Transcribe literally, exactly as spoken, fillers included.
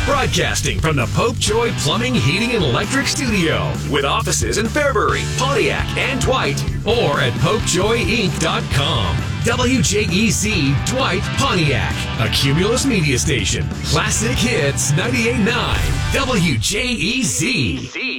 Broadcasting from the Pope Joy Plumbing, Heating, and Electric Studio with offices in Fairbury, Pontiac, and Dwight, or at pope joy inc dot com. W J E Z Dwight, Pontiac, a Cumulus media station. Classic Hits ninety-eight point nine W J E Z.